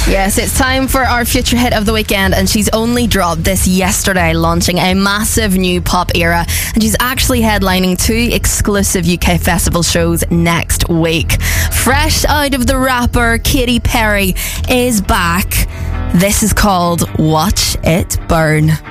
Yes, it's time for our future hit of the weekend, and she's only dropped this yesterday, launching a massive new pop era, and she's actually headlining 2 exclusive UK festival shows next week. Fresh out of the rapper, Katy Perry is back. This is called Watch It Burn.